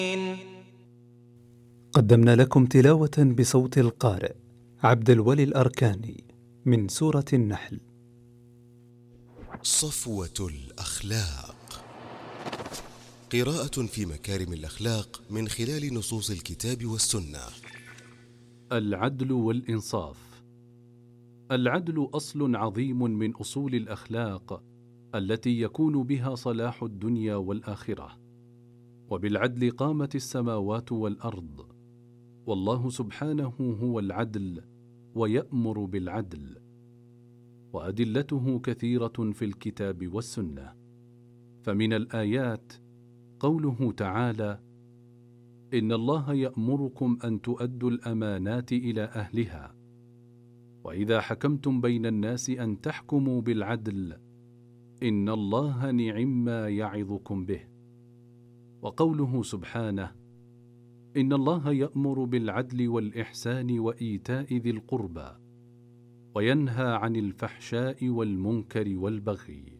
قدمنا لكم تلاوة بصوت القارئ عبد الولي الأركاني من سورة النحل. صفوة الأخلاق، قراءة في مكارم الأخلاق من خلال نصوص الكتاب والسنة. العدل والإنصاف. العدل أصل عظيم من أصول الأخلاق التي يكون بها صلاح الدنيا والآخرة، وبالعدل قامت السماوات والأرض، والله سبحانه هو العدل ويأمر بالعدل، وأدلته كثيرة في الكتاب والسنة. فمن الآيات قوله تعالى: إن الله يأمركم أن تؤدوا الأمانات إلى أهلها، وإذا حكمتم بين الناس أن تحكموا بالعدل، إن الله نعم يعظكم به. وقوله سبحانه: إن الله يأمر بالعدل والإحسان وإيتاء ذي القربى، وينهى عن الفحشاء والمنكر والبغي.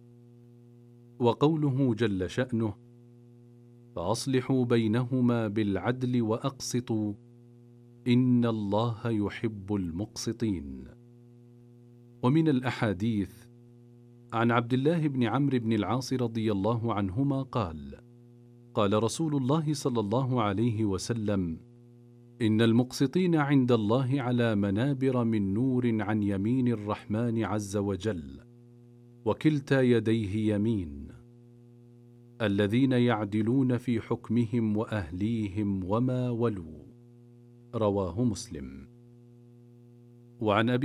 وقوله جل شأنه: فأصلحوا بينهما بالعدل وأقسطوا إن الله يحب المقسطين. ومن الأحاديث عن عبد الله بن عمرو بن العاص رضي الله عنهما قال: قال رسول الله صلى الله عليه وسلم: إن المقسطين عند الله على منابر من نور عن يمين الرحمن عز وجل، وكلتا يديه يمين، الذين يعدلون في حكمهم وأهليهم وما ولوا. رواه مسلم. وعن أبي